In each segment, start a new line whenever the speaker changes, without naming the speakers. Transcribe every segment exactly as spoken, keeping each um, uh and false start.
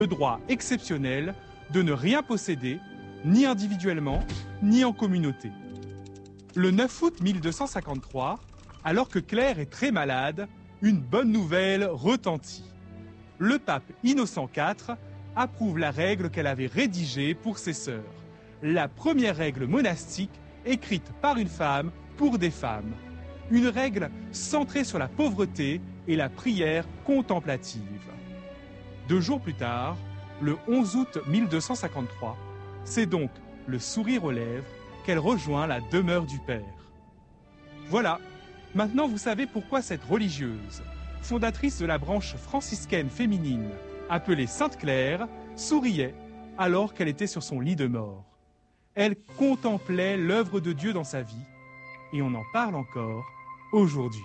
le droit exceptionnel de ne rien posséder, ni individuellement, ni en communauté. Le neuf août mille deux cent cinquante-trois, alors que Claire est très malade, une bonne nouvelle retentit. Le pape Innocent quatre approuve la règle qu'elle avait rédigée pour ses sœurs. La première règle monastique écrite par une femme pour des femmes. Une règle centrée sur la pauvreté et la prière contemplative. Deux jours plus tard, le onze août mille deux cent cinquante-trois, c'est donc le sourire aux lèvres qu'elle rejoint la demeure du Père. Voilà, maintenant vous savez pourquoi cette religieuse, fondatrice de la branche franciscaine féminine, appelée Sainte Claire, souriait alors qu'elle était sur son lit de mort. Elle contemplait l'œuvre de Dieu dans sa vie, et on en parle encore aujourd'hui.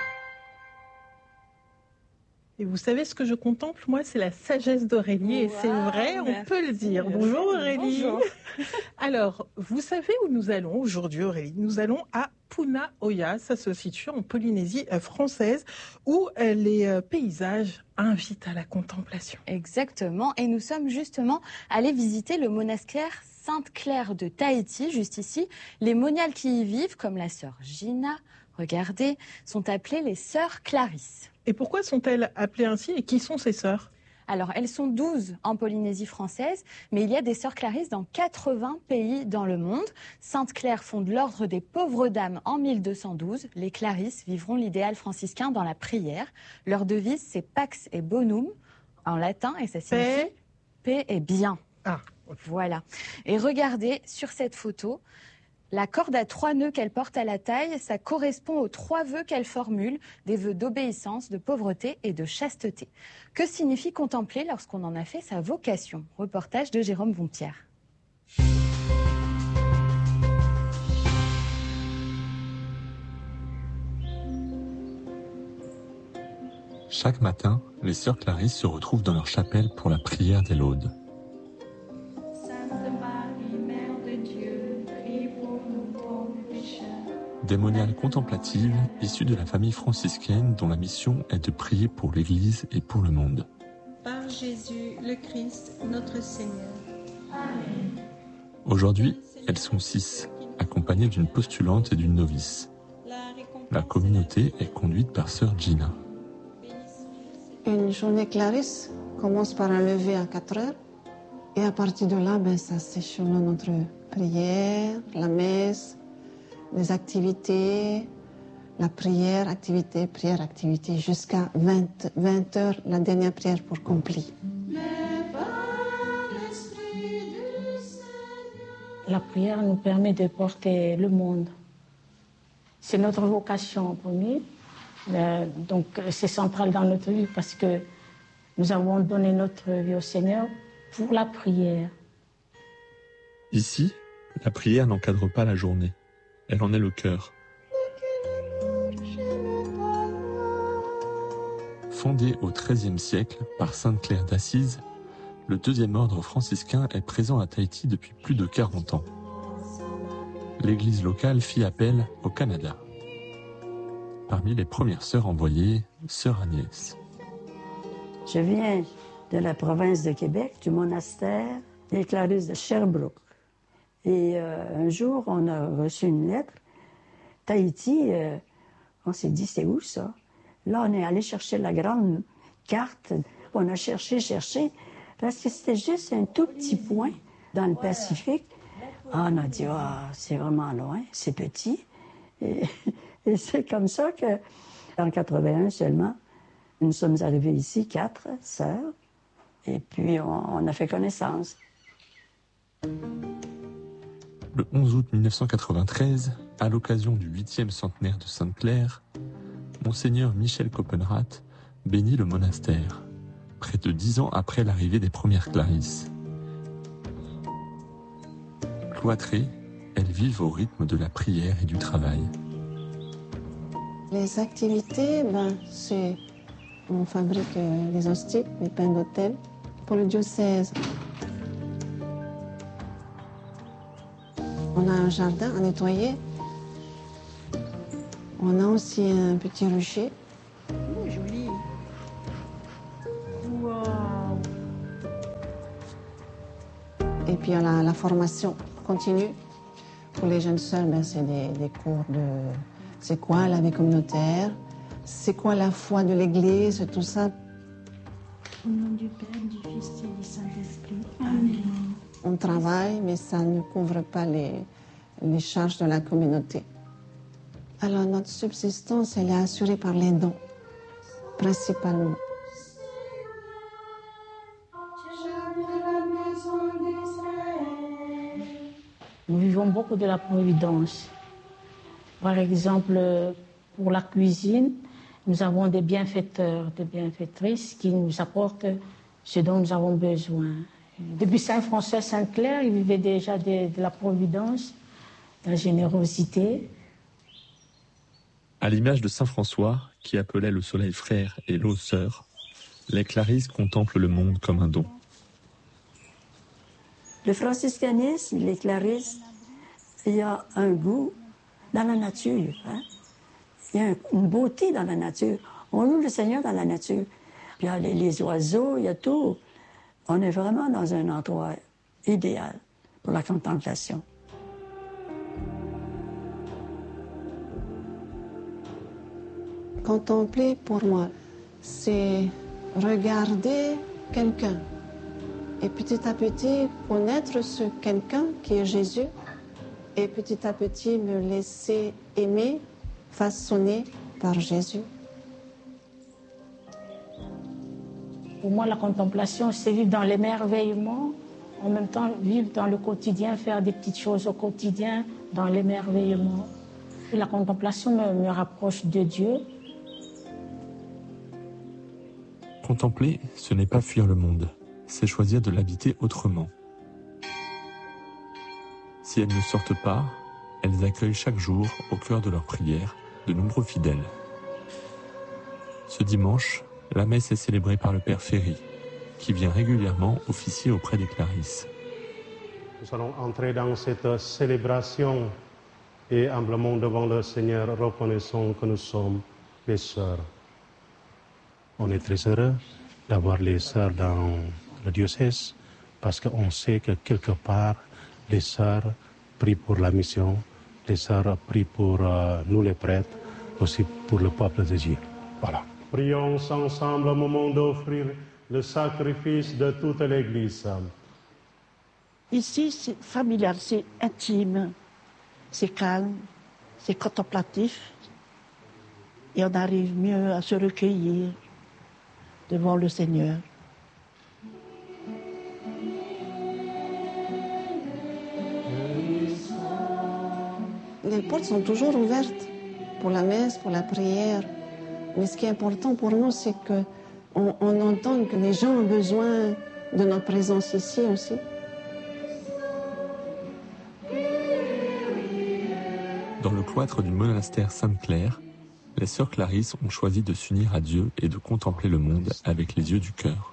Et vous savez ce que je contemple, moi, c'est la sagesse d'Aurélie, et wow, c'est vrai, on peut le dire. Bonjour Aurélie. Bonjour. Alors, vous savez où nous allons aujourd'hui, Aurélie? Nous allons à Punaoya, ça se situe en Polynésie française, où les paysages invitent à la contemplation.
Exactement, et nous sommes justement allés visiter le monastère Sainte-Claire de Tahiti, juste ici. Les moniales qui y vivent, comme la sœur Gina, regardez, sont appelées les sœurs Clarisse.
Et pourquoi sont-elles appelées ainsi et qui sont ces sœurs?
Alors, elles sont douze en Polynésie française, mais il y a des sœurs Clarisse dans quatre-vingts pays dans le monde. Sainte-Claire fonde l'ordre des pauvres dames en mille deux cent douze. Les Clarisses vivront l'idéal franciscain dans la prière. Leur devise, c'est Pax et Bonum en latin, et ça signifie paix et bien.
Ah, okay.
Voilà. Et regardez sur cette photo, la corde à trois nœuds qu'elle porte à la taille, ça correspond aux trois vœux qu'elle formule, des vœux d'obéissance, de pauvreté et de chasteté. Que signifie contempler lorsqu'on en a fait sa vocation? Reportage de Jérôme Vompierre.
Chaque matin, les sœurs Clarisse se retrouvent dans leur chapelle pour la prière des laudes. Des moniales contemplatives issues de la famille franciscaine dont la mission est de prier pour l'Église et pour le monde.
Par Jésus le Christ, notre Seigneur. Amen.
Aujourd'hui, elles sont six, accompagnées d'une postulante et d'une novice. La communauté est conduite par sœur Gina.
Une journée Clarisse commence par un lever à quatre heures et à partir de là, ben, ça s'échelonne notre prière, la messe, les activités, la prière, activité, prière, activité, jusqu'à vingt, vingt heures, la dernière prière pour complet.
La prière nous permet de porter le monde. C'est notre vocation pour nous. Euh, donc c'est central dans notre vie parce que nous avons donné notre vie au Seigneur pour la prière.
Ici, la prière n'encadre pas la journée. Elle en est le cœur. Fondé au treizième siècle par Sainte Claire d'Assise, le deuxième ordre franciscain est présent à Tahiti depuis plus de quarante ans. L'église locale fit appel au Canada. Parmi les premières sœurs envoyées, sœur Agnès.
Je viens de la province de Québec, du monastère des Clarisses de Sherbrooke. Et euh, un jour, on a reçu une lettre. Tahiti, euh, on s'est dit, c'est où ça? Là, on est allé chercher la grande carte. On a cherché, cherché, parce que c'était juste un tout petit point dans le Pacifique. Ah, on a dit, ah, c'est vraiment loin, c'est petit. Et, et c'est comme ça que, en quatre-vingt-un seulement, nous sommes arrivés ici, quatre sœurs, et puis on, on a fait connaissance.
Le onze août mille neuf cent quatre-vingt-treize, à l'occasion du huitième centenaire de Sainte-Claire, Monseigneur Michel Copenrath bénit le monastère, près de dix ans après l'arrivée des premières Clarisses. Cloîtrées, elles vivent au rythme de la prière et du travail.
Les activités, ben, c'est... On fabrique les hosties, les pains d'autel, pour le diocèse. On a un jardin à nettoyer. On a aussi un petit rucher.
Oh, joli.
Et puis la, la formation continue. Pour les jeunes sœurs, ben, c'est des, des cours de c'est quoi la vie communautaire, c'est quoi la foi de l'Église, tout ça.
Au nom du Père, du Fils et du Saint-Esprit. Amen.
On travaille, mais ça ne couvre pas les, les charges de la communauté. Alors notre subsistance, elle est assurée par les dons, principalement.
Nous vivons beaucoup de la providence. Par exemple, pour la cuisine, nous avons des bienfaiteurs, des bienfaitrices qui nous apportent ce dont nous avons besoin. Depuis Saint-François Sainte-Claire, il vivait déjà de, de la providence, de la générosité.
À l'image de Saint François, qui appelait le soleil frère et l'eau sœur, les clarisses contemplent le monde comme un don.
Le franciscanisme, les clarisses, il y a un goût dans la nature. Hein? Il y a une beauté dans la nature. On loue le Seigneur dans la nature. Puis il y a les, les oiseaux, il y a tout. On est vraiment dans un endroit idéal pour la contemplation.
Contempler, pour moi, c'est regarder quelqu'un. Et petit à petit, connaître ce quelqu'un qui est Jésus. Et petit à petit, me laisser aimer, façonner par Jésus.
Pour moi, la contemplation, c'est vivre dans l'émerveillement, en même temps vivre dans le quotidien, faire des petites choses au quotidien, dans l'émerveillement. Et la contemplation me, me rapproche de Dieu.
Contempler, ce n'est pas fuir le monde, c'est choisir de l'habiter autrement. Si elles ne sortent pas, elles accueillent chaque jour, au cœur de leurs prières, de nombreux fidèles. Ce dimanche, la messe est célébrée par le Père Ferry, qui vient régulièrement officier auprès des clarisses.
Nous allons entrer dans cette célébration et humblement devant le Seigneur, reconnaissons que nous sommes les sœurs. On est très heureux d'avoir les sœurs dans le diocèse parce qu'on sait que quelque part, les sœurs prient pour la mission, les sœurs prient pour euh, nous les prêtres, aussi pour le peuple de Dieu. Voilà. Prions ensemble au moment d'offrir le sacrifice de toute l'Église.
Ici, c'est familial, c'est intime, c'est calme, c'est contemplatif. Et on arrive mieux à se recueillir devant le Seigneur.
Les portes sont toujours ouvertes pour la messe, pour la prière. Mais ce qui est important pour nous, c'est qu'on on entend que les gens ont besoin de notre présence ici aussi.
Dans le cloître du monastère Sainte-Claire, les sœurs clarisses ont choisi de s'unir à Dieu et de contempler le monde avec les yeux du cœur.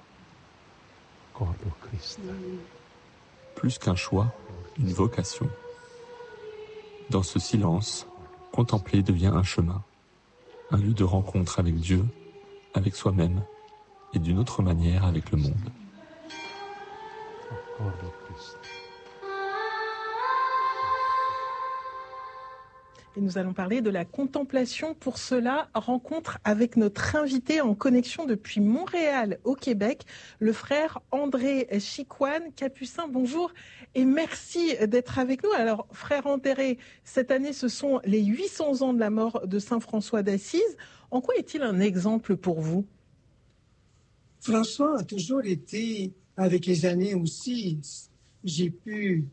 Plus qu'un choix, une vocation. Dans ce silence, contempler devient un chemin, un lieu de rencontre avec Dieu, avec soi-même et d'une autre manière avec le monde.
Et nous allons parler de la contemplation. Pour cela, rencontre avec notre invité en connexion depuis Montréal au Québec, le frère André Chicoine, capucin. Bonjour et merci d'être avec nous. Alors, frère André, cette année, ce sont les huit cents ans de la mort de Saint François d'Assise. En quoi est-il un exemple pour vous?
François a toujours été, avec les années aussi, j'ai pu,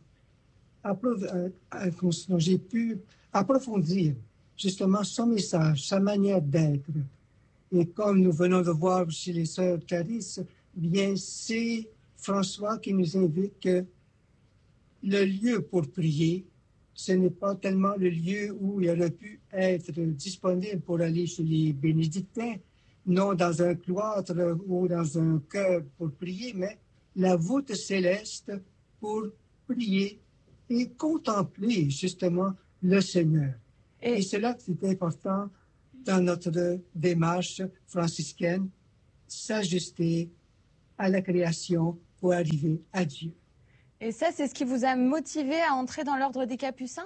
j'ai pu approfondir justement son message, sa manière d'être. Et comme nous venons de voir chez les sœurs Clarisses, bien c'est François qui nous invite que le lieu pour prier, ce n'est pas tellement le lieu où il aurait pu être disponible pour aller chez les bénédictins, non dans un cloître ou dans un chœur pour prier, mais la voûte céleste pour prier et contempler justement le Seigneur. Et, et c'est là que c'est important dans notre démarche franciscaine, s'ajuster à la création pour arriver à Dieu.
Et ça, c'est ce qui vous a motivé à entrer dans l'ordre des Capucins?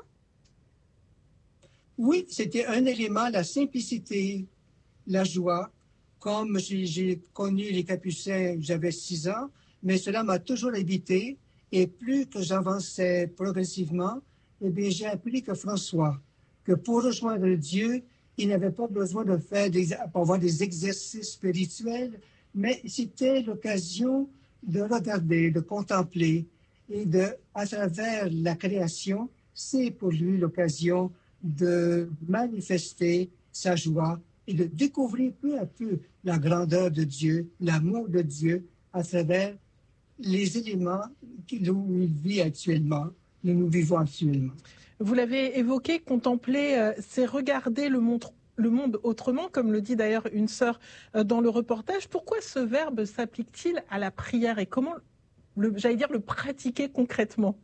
Oui, c'était un élément, la simplicité, la joie. Comme j'ai connu les Capucins, j'avais six ans, mais cela m'a toujours habité. Et plus que j'avançais progressivement, eh bien, j'ai appris que François, que pour rejoindre Dieu, il n'avait pas besoin de faire des, avoir des exercices spirituels, mais c'était l'occasion de regarder, de contempler, et de, à travers la création, c'est pour lui l'occasion de manifester sa joie et de découvrir peu à peu la grandeur de Dieu, l'amour de Dieu à travers les éléments où il vit actuellement, où nous vivons actuellement.
Vous l'avez évoqué, contempler, euh, c'est regarder le monde, le monde autrement, comme le dit d'ailleurs une sœur euh, dans le reportage. Pourquoi ce verbe s'applique-t-il à la prière et comment, j'allais dire, le pratiquer concrètement?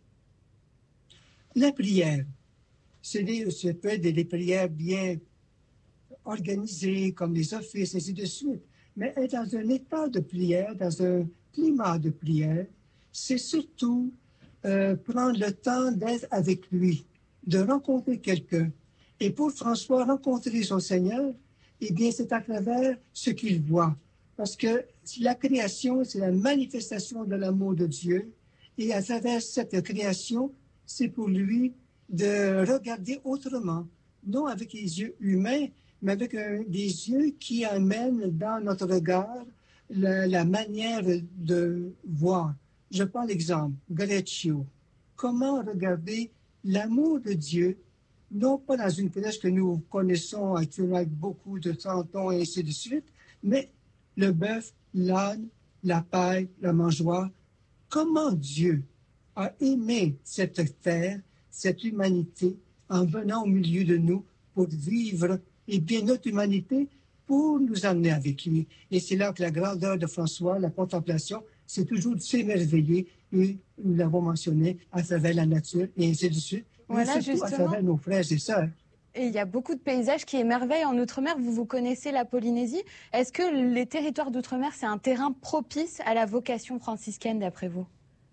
La prière, c'est des, ça peut être des prières bien organisées, comme les offices, ainsi de suite. Mais être dans un état de prière, dans un climat de prière, c'est surtout euh, prendre le temps d'être avec lui, de rencontrer quelqu'un. Et pour François, rencontrer son Seigneur, eh bien, c'est à travers ce qu'il voit. Parce que la création, c'est la manifestation de l'amour de Dieu. Et à travers cette création, c'est pour lui de regarder autrement, non avec les yeux humains, mais avec euh, des yeux qui amènent dans notre regard la, la manière de voir. Je prends l'exemple, Greccio. Comment regarder l'amour de Dieu, non pas dans une crèche que nous connaissons actuellement avec beaucoup de tantons et ainsi de suite, mais le bœuf, l'âne, la paille, la mangeoire. Comment Dieu a aimé cette terre, cette humanité, en venant au milieu de nous pour vivre, et bien notre humanité, pour nous amener avec lui. Et c'est là que la grandeur de François, la contemplation, c'est toujours de s'émerveiller, et nous l'avons mentionné, à travers la nature, et ainsi de suite,
voilà,
mais surtout à travers nos frères et sœurs.
Et il y a beaucoup de paysages qui émerveillent en Outre-mer. Vous, vous connaissez la Polynésie. Est-ce que les territoires d'Outre-mer, c'est un terrain propice à la vocation franciscaine, d'après vous?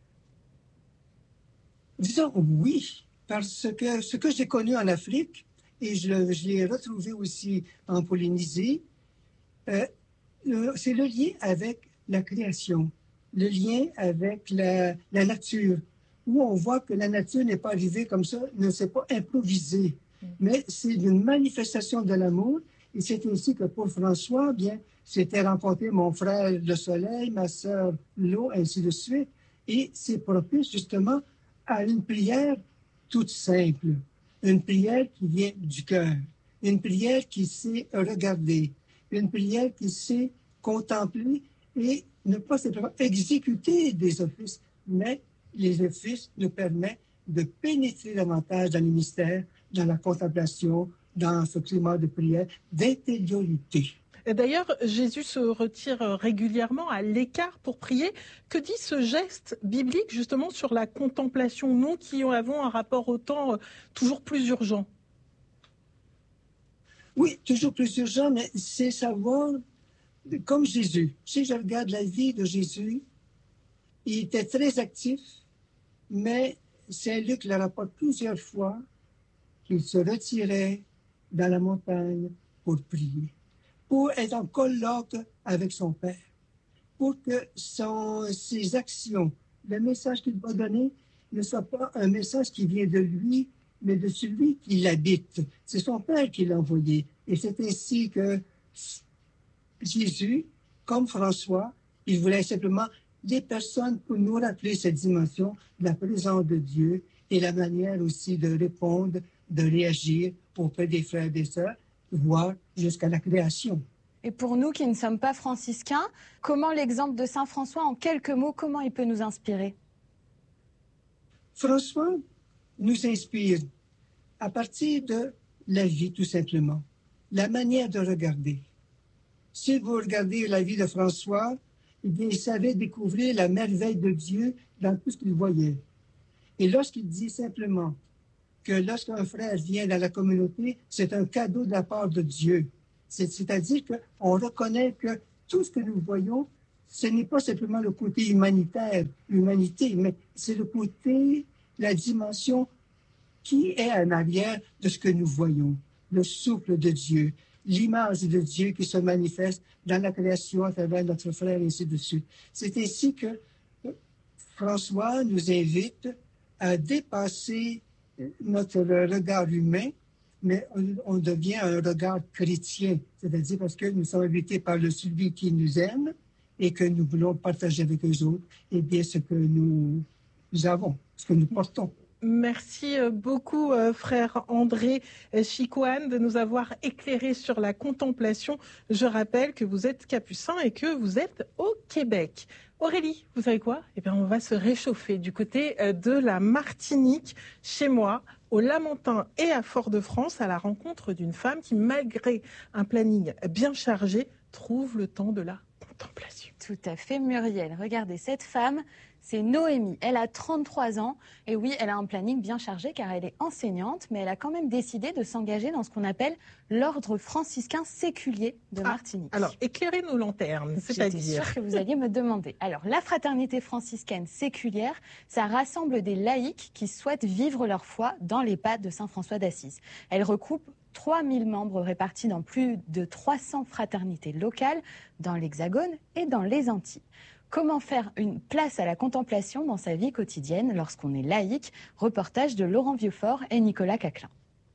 Disons oui, parce que ce que j'ai connu en Afrique, et je, je l'ai retrouvé aussi en Polynésie, euh, c'est le lien avec la création, le lien avec la, la nature, où on voit que la nature n'est pas arrivée comme ça, ne s'est pas improvisée, mm. mais c'est une manifestation de l'amour. Et c'est ainsi que pour François, bien, c'était rencontrer mon frère le soleil, ma sœur l'eau, ainsi de suite. Et c'est propice justement à une prière toute simple, une prière qui vient du cœur, une prière qui sait regarder, une prière qui sait contempler et ne pas simplement exécuter des offices, mais les offices nous permettent de pénétrer davantage dans le mystère, dans la contemplation, dans ce climat de prière, d'intériorité.
D'ailleurs, Jésus se retire régulièrement à l'écart pour prier. Que dit ce geste biblique justement sur la contemplation, nous qui avons un rapport au temps toujours plus urgent?
Oui, toujours plus urgent, mais c'est savoir, comme Jésus. Si je regarde la vie de Jésus, il était très actif, mais Saint-Luc le rapporte plusieurs fois qu'il se retirait dans la montagne pour prier, pour être en colloque avec son Père, pour que son, ses actions, le message qu'il va donner, ne soit pas un message qui vient de lui, mais de celui qui l'habite. C'est son Père qui l'a envoyé. Et c'est ainsi que Jésus, comme François, il voulait simplement des personnes pour nous rappeler cette dimension de la présence de Dieu et la manière aussi de répondre, de réagir auprès des frères et des sœurs, voire jusqu'à la création.
Et pour nous qui ne sommes pas franciscains, comment l'exemple de Saint François, en quelques mots, comment il peut nous inspirer?
François nous inspire à partir de la vie, tout simplement, la manière de regarder. Si vous regardez la vie de François, eh bien, il savait découvrir la merveille de Dieu dans tout ce qu'il voyait. Et lorsqu'il dit simplement que lorsqu'un frère vient dans la communauté, c'est un cadeau de la part de Dieu. C'est, c'est-à-dire qu'on reconnaît que tout ce que nous voyons ce n'est pas simplement le côté humanitaire, l'humanité, mais c'est le côté, la dimension qui est en arrière de ce que nous voyons, le souffle de Dieu, l'image de Dieu qui se manifeste dans la création à travers notre frère et ainsi de suite. C'est ainsi que François nous invite à dépasser notre regard humain, mais on, on devient un regard chrétien, c'est-à-dire parce que nous sommes habités par le celui qui nous aime et que nous voulons partager avec eux autres, et bien ce que nous, nous avons, ce que nous portons.
Merci beaucoup, frère André Chicoine, de nous avoir éclairé sur la contemplation. Je rappelle que vous êtes capucin et que vous êtes au Québec. Aurélie, vous savez quoi? Eh bien, on va se réchauffer du côté de la Martinique, chez moi, au Lamentin et à Fort-de-France, à la rencontre d'une femme qui, malgré un planning bien chargé, trouve le temps de la contemplation.
Tout à fait, Muriel. Regardez, cette femme, c'est Noémie. Elle a trente-trois ans et oui, elle a un planning bien chargé car elle est enseignante, mais elle a quand même décidé de s'engager dans ce qu'on appelle l'ordre franciscain séculier de Martinique.
Ah, alors, éclairez nos lanternes, c'est-à-dire...
J'étais sûre que vous alliez me demander. Alors, la fraternité franciscaine séculière, ça rassemble des laïcs qui souhaitent vivre leur foi dans les pas de Saint François d'Assise. Elle recoupe trois mille membres répartis dans plus de trois cents fraternités locales dans l'Hexagone et dans les Antilles. Comment faire une place à la contemplation dans sa vie quotidienne lorsqu'on est laïque? Reportage de Laurent Vieux-Fort et Nicolas Caclin.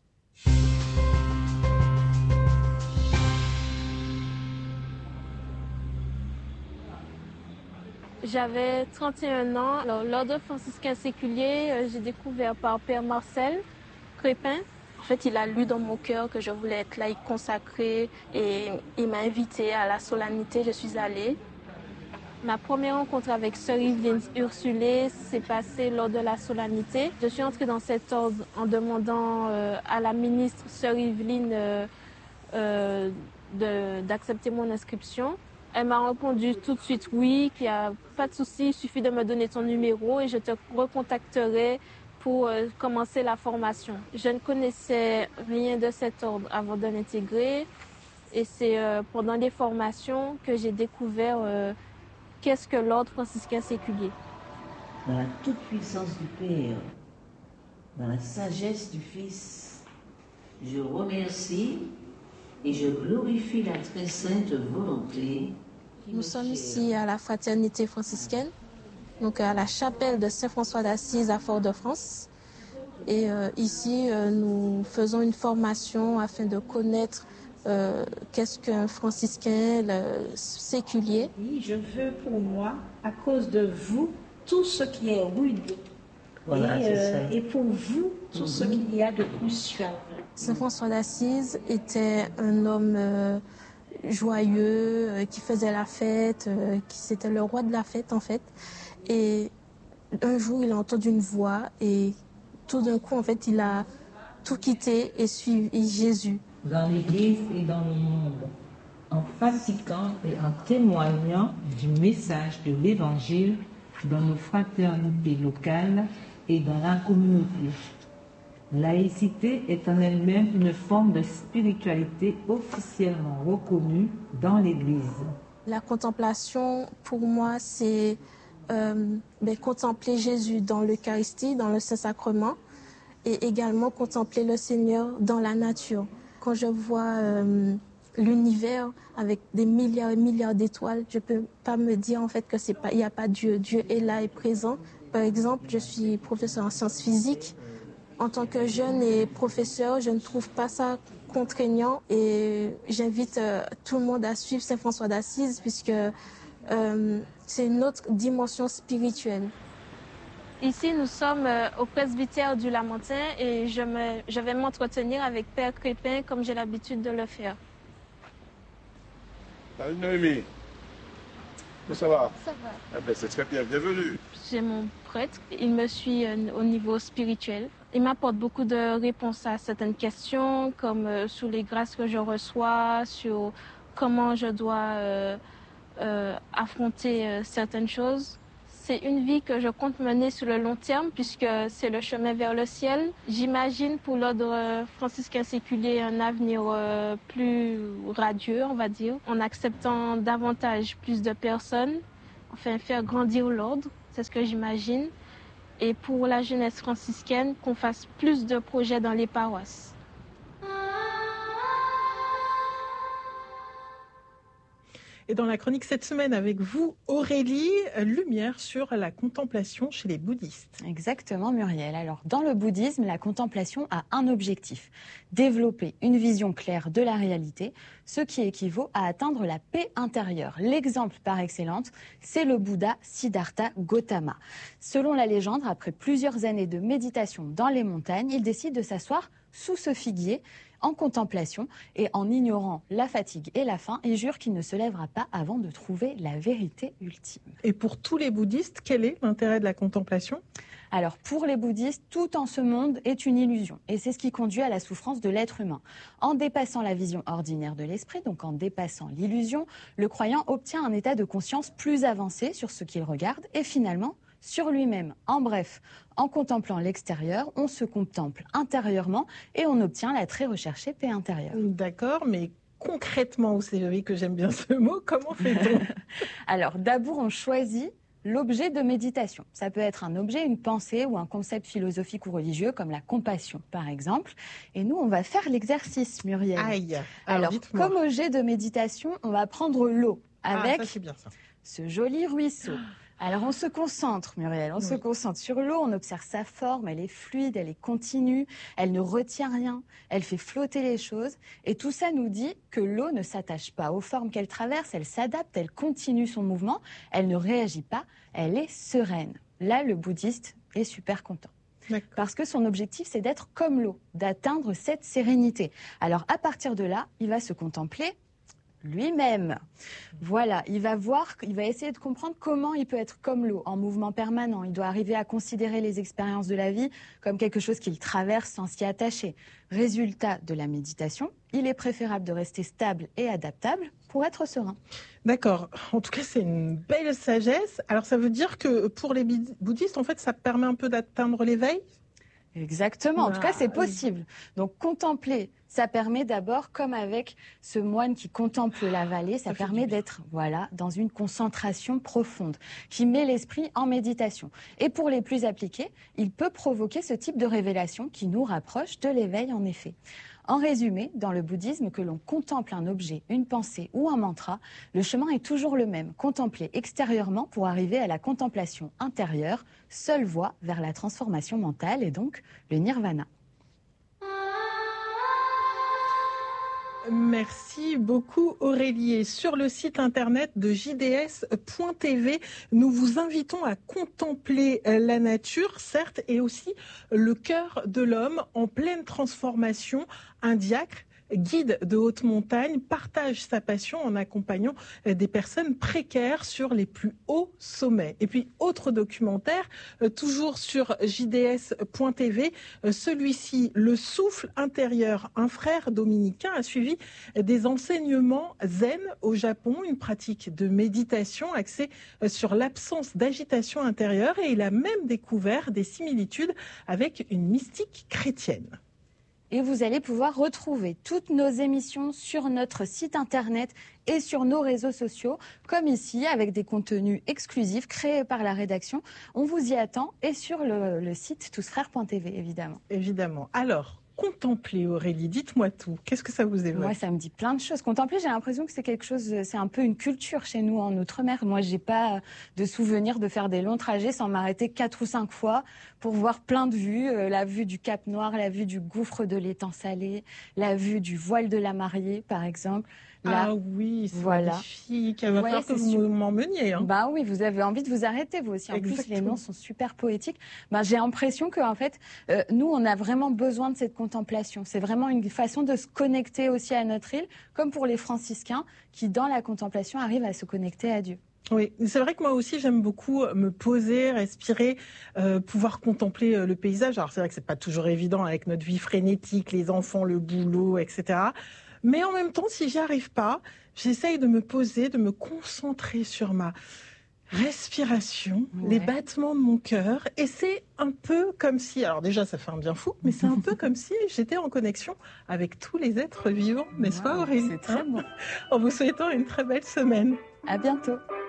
J'avais trente et un ans. L'ordre franciscain séculier, j'ai découvert par Père Marcel Crépin. En fait, il a lu dans mon cœur que je voulais être laïque consacrée et il m'a invitée à la solennité. Je suis allée. Ma première rencontre avec sœur Yveline Ursulé s'est passée lors de la solennité. Je suis entrée dans cet ordre en demandant euh, à la ministre sœur Yveline euh, euh, d'accepter mon inscription. Elle m'a répondu tout de suite oui, qu'il n'y a pas de souci, il suffit de me donner ton numéro et je te recontacterai pour euh, commencer la formation. Je ne connaissais rien de cet ordre avant de l'intégrer et c'est euh, pendant les formations que j'ai découvert euh, qu'est-ce que l'ordre franciscain séculier.
Dans la toute-puissance du Père, dans la sagesse du Fils, je remercie et je glorifie la très sainte volonté.
Nous sommes ici à la fraternité franciscaine, donc à la chapelle de Saint-François d'Assise à Fort-de-France. Et euh, ici, euh, nous faisons une formation afin de connaître euh, qu'est-ce qu'un franciscain le séculier.
Je veux pour moi, à cause de vous, tout ce qui est rude. Voilà, et, euh, et pour vous, tout mm-hmm. ce qu'il y a de plus suave.
Saint-François d'Assise était un homme euh, joyeux, euh, qui faisait la fête, euh, qui c'était le roi de la fête en fait. Et un jour, il a entendu une voix et tout d'un coup, en fait, il a tout quitté et suivi Jésus.
Dans l'Église et dans le monde, en pratiquant et en témoignant du message de l'Évangile dans nos fraternités locales et dans la communauté. Laïcité est en elle-même une forme de spiritualité officiellement reconnue dans l'Église.
La contemplation, pour moi, c'est euh, ben, contempler Jésus dans l'Eucharistie, dans le Saint-Sacrement, et également contempler le Seigneur dans la nature. Quand je vois euh, l'univers avec des milliards et milliards d'étoiles, je ne peux pas me dire en fait que c'est pas, il n'y a pas Dieu. Dieu est là et présent. Par exemple, je suis professeur en sciences physiques. En tant que jeune et professeur, je ne trouve pas ça contraignant et j'invite euh, tout le monde à suivre Saint François d'Assise puisque euh, c'est une autre dimension spirituelle. Ici, nous sommes euh, au presbytère du Lamentin et je, me, je vais m'entretenir avec Père Crépin comme j'ai l'habitude de le faire.
Salut Noémie. Ça va?
Ça va.
Eh ben, c'est très bien, bienvenue.
J'ai mon prêtre, il me suit euh, au niveau spirituel. Il m'apporte beaucoup de réponses à certaines questions, comme euh, sur les grâces que je reçois, sur comment je dois euh, euh, affronter euh, certaines choses. C'est une vie que je compte mener sur le long terme puisque c'est le chemin vers le ciel. J'imagine pour l'ordre franciscain séculier un avenir plus radieux, on va dire, en acceptant davantage plus de personnes, enfin faire grandir l'ordre, c'est ce que j'imagine. Et pour la jeunesse franciscaine, qu'on fasse plus de projets dans les paroisses.
Et dans la chronique cette semaine avec vous, Aurélie, lumière sur la contemplation chez les bouddhistes.
Exactement, Muriel. Alors, dans le bouddhisme, la contemplation a un objectif, développer une vision claire de la réalité, ce qui équivaut à atteindre la paix intérieure. L'exemple par excellence, c'est le Bouddha Siddhartha Gautama. Selon la légende, après plusieurs années de méditation dans les montagnes, il décide de s'asseoir sous ce figuier, en contemplation et en ignorant la fatigue et la faim, et jure qu'il ne se lèvera pas avant de trouver la vérité ultime.
Et pour tous les bouddhistes, quel est l'intérêt de la contemplation ?
Alors pour les bouddhistes, tout en ce monde est une illusion et c'est ce qui conduit à la souffrance de l'être humain. En dépassant la vision ordinaire de l'esprit, donc en dépassant l'illusion, le croyant obtient un état de conscience plus avancé sur ce qu'il regarde et finalement sur lui-même. En bref, en contemplant l'extérieur, on se contemple intérieurement et on obtient la très recherchée paix intérieure.
D'accord, mais concrètement, vous savez que j'aime bien ce mot, comment fait-on ?
Alors d'abord, on choisit l'objet de méditation. Ça peut être un objet, une pensée ou un concept philosophique ou religieux comme la compassion par exemple. Et nous, on va faire l'exercice, Muriel.
Aïe. Alors,
Alors comme objet de méditation, on va prendre l'eau avec
ah, ça, c'est bien, ça.
ce joli ruisseau. Alors on se concentre, Muriel, on oui. se concentre sur l'eau, on observe sa forme, elle est fluide, elle est continue, elle ne retient rien, elle fait flotter les choses. Et tout ça nous dit que l'eau ne s'attache pas aux formes qu'elle traverse, elle s'adapte, elle continue son mouvement, elle ne réagit pas, elle est sereine. Là, le bouddhiste est super content. Parce que son objectif, c'est d'être comme l'eau, d'atteindre cette sérénité. Alors à partir de là, il va se contempler lui-même. Voilà, il va voir, il va essayer de comprendre comment il peut être comme l'eau, en mouvement permanent. Il doit arriver à considérer les expériences de la vie comme quelque chose qu'il traverse sans s'y attacher. Résultat de la méditation, il est préférable de rester stable et adaptable pour être serein.
D'accord. En tout cas, c'est une belle sagesse. Alors, ça veut dire que pour les bouddhistes, en fait, ça permet un peu d'atteindre l'éveil ?
Exactement. En tout cas, c'est possible. Donc, contempler, ça permet d'abord, comme avec ce moine qui contemple la vallée, ça, ça permet d'être, voilà, dans une concentration profonde, qui met l'esprit en méditation. Et pour les plus appliqués, il peut provoquer ce type de révélation qui nous rapproche de l'éveil, en effet. En résumé, dans le bouddhisme, que l'on contemple un objet, une pensée ou un mantra, le chemin est toujours le même, contempler extérieurement pour arriver à la contemplation intérieure, seule voie vers la transformation mentale et donc le nirvana.
Merci beaucoup Aurélie. Et sur le site internet de j d s point t v, nous vous invitons à contempler la nature, certes, et aussi le cœur de l'homme en pleine transformation. Un diacre, guide de haute montagne, partage sa passion en accompagnant des personnes précaires sur les plus hauts sommets. Et puis, autre documentaire, toujours sur j d s point t v, celui-ci, Le souffle intérieur. Un frère dominicain a suivi des enseignements zen au Japon, une pratique de méditation axée sur l'absence d'agitation intérieure, et il a même découvert des similitudes avec une mystique chrétienne.
Et vous allez pouvoir retrouver toutes nos émissions sur notre site internet et sur nos réseaux sociaux, comme ici, avec des contenus exclusifs créés par la rédaction. On vous y attend, et sur le, le site tous frères point t v, évidemment.
Évidemment. Alors, contempler, Aurélie, dites-moi tout. Qu'est-ce que ça vous évoque ?
Moi, ça me dit plein de choses. Contempler, j'ai l'impression que c'est quelque chose, c'est un peu une culture chez nous en Outre-mer. Moi, j'ai pas de souvenir de faire des longs trajets sans m'arrêter quatre ou cinq fois pour voir plein de vues. Euh, la vue du Cap Noir, la vue du gouffre de l'étang salé, la vue du voile de la mariée, par exemple.
Là, ah oui, c'est voilà. magnifique. Il va falloir que vous m'emmeniez. Hein.
Bah oui, vous avez envie de vous arrêter, vous aussi. En Exactement. Plus, les noms sont super poétiques. Bah, j'ai l'impression que, en fait, euh, nous, on a vraiment besoin de cette contemplation. C'est vraiment une façon de se connecter aussi à notre île, comme pour les franciscains qui, dans la contemplation, arrivent à se connecter à Dieu.
Oui, c'est vrai que moi aussi j'aime beaucoup me poser, respirer, euh, pouvoir contempler euh, le paysage. Alors c'est vrai que c'est pas toujours évident avec notre vie frénétique, les enfants, le boulot, et cetera. Mais en même temps, si j'y arrive pas, j'essaye de me poser, de me concentrer sur ma respiration,
Ouais.
les battements de mon cœur. Et c'est un peu comme si, alors déjà ça fait un bien fou, mais c'est un peu comme si j'étais en connexion avec tous les êtres vivants, n'est-ce pas Aurélie?
C'est très bon.
En vous souhaitant une très belle semaine.
À bientôt.